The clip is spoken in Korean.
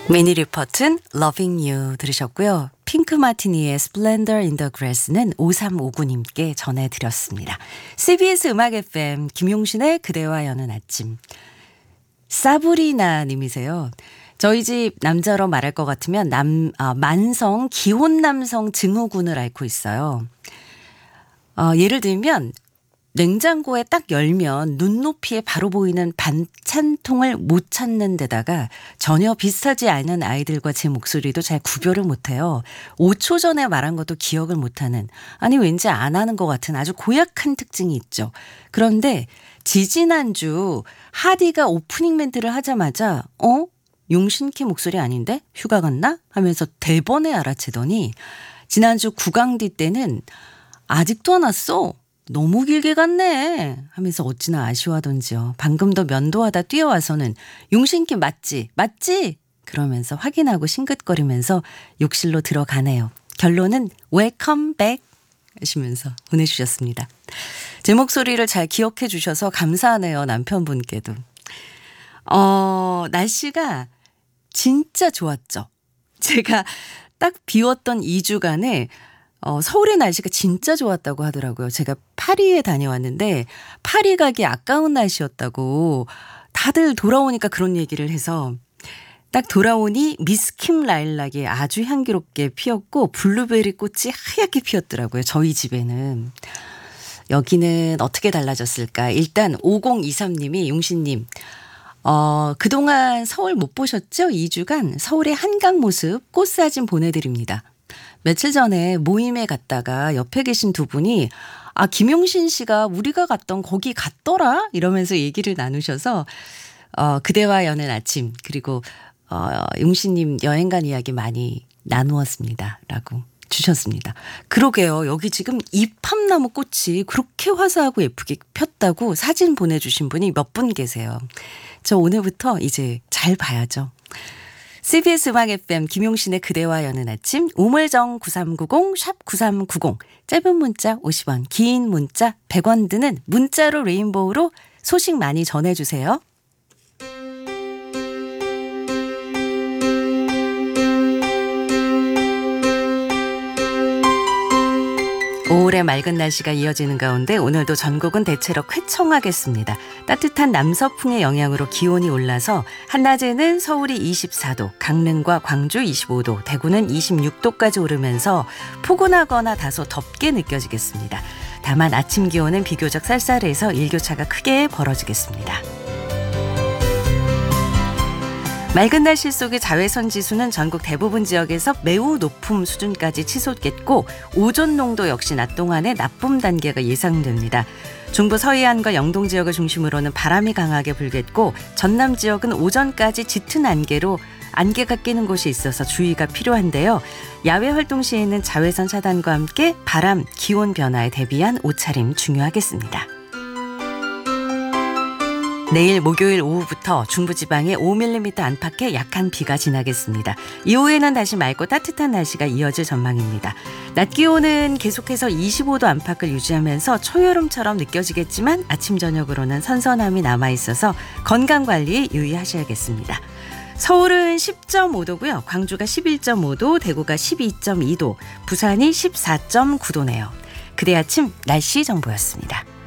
미니 리포트는 Loving You 들으셨고요. 핑크 마티니의 Splendor in the Grass는 5359님께 전해드렸습니다. CBS 음악 FM 김용신의 그대와 여는 아침. 사브리나 님이세요. 저희 집 남자로 말할 것 같으면 만성 기혼 남성 증후군을 앓고 있어요. 예를 들면 냉장고에 딱 열면 눈높이에 바로 보이는 반찬통을 못 찾는 데다가 전혀 비슷하지 않은 아이들과 제 목소리도 잘 구별을 못해요. 5초 전에 말한 것도 기억을 못하는, 아니 왠지 안 하는 것 같은 아주 고약한 특징이 있죠. 그런데 지지난주 하디가 오프닝 멘트를 하자마자 용신키 목소리 아닌데? 휴가 갔나? 하면서 대번에 알아채더니 지난주 구강디 때는 아직도 안 왔어? 너무 길게 갔네 하면서 어찌나 아쉬워하던지요. 방금도 면도하다 뛰어와서는 용신기 맞지? 맞지? 그러면서 확인하고 싱긋거리면서 욕실로 들어가네요. 결론은 웰컴 백 하시면서 보내주셨습니다. 제 목소리를 잘 기억해 주셔서 감사하네요. 남편분께도. 날씨가 진짜 좋았죠. 제가 딱 비웠던 2주간에 서울의 날씨가 진짜 좋았다고 하더라고요. 제가 파리에 다녀왔는데 파리 가기 아까운 날씨였다고 다들 돌아오니까 그런 얘기를 해서 딱 돌아오니 미스킴 라일락이 아주 향기롭게 피었고 블루베리 꽃이 하얗게 피었더라고요. 저희 집에는. 여기는 어떻게 달라졌을까? 일단 5023님이 용신님 그동안 서울 못 보셨죠? 2주간 서울의 한강 모습 꽃사진 보내드립니다. 며칠 전에 모임에 갔다가 옆에 계신 두 분이 김용신 씨가 우리가 갔던 거기 갔더라? 이러면서 얘기를 나누셔서 그대와 여는 아침 그리고 용신님 여행 간 이야기 많이 나누었습니다. 라고 주셨습니다. 그러게요. 여기 지금 이팝나무 꽃이 그렇게 화사하고 예쁘게 폈다고 사진 보내주신 분이 몇 분 계세요. 저 오늘부터 이제 잘 봐야죠. CBS 음악 FM 김용신의 그대와 여는 아침 우물정 9390 샵 9390 짧은 문자 50원 긴 문자 100원 드는 문자로 레인보우로 소식 많이 전해주세요. 올해 맑은 날씨가 이어지는 가운데 오늘도 전국은 대체로 쾌청하겠습니다. 따뜻한 남서풍의 영향으로 기온이 올라서 한낮에는 서울이 24도, 강릉과 광주 25도, 대구는 26도까지 오르면서 포근하거나 다소 덥게 느껴지겠습니다. 다만 아침 기온은 비교적 쌀쌀해서 일교차가 크게 벌어지겠습니다. 맑은 날씨 속의 자외선 지수는 전국 대부분 지역에서 매우 높음 수준까지 치솟겠고 오존 농도 역시 낮 동안에 나쁨 단계가 예상됩니다. 중부 서해안과 영동 지역을 중심으로는 바람이 강하게 불겠고 전남 지역은 오전까지 짙은 안개가 끼는 곳이 있어서 주의가 필요한데요. 야외 활동 시에는 자외선 차단과 함께 바람, 기온 변화에 대비한 옷차림 중요하겠습니다. 내일 목요일 오후부터 중부지방에 5mm 안팎의 약한 비가 지나겠습니다. 이후에는 다시 맑고 따뜻한 날씨가 이어질 전망입니다. 낮 기온은 계속해서 25도 안팎을 유지하면서 초여름처럼 느껴지겠지만 아침 저녁으로는 선선함이 남아있어서 건강관리에 유의하셔야겠습니다. 서울은 10.5도고요. 광주가 11.5도, 대구가 12.2도, 부산이 14.9도네요. 그대 아침 날씨 정보였습니다.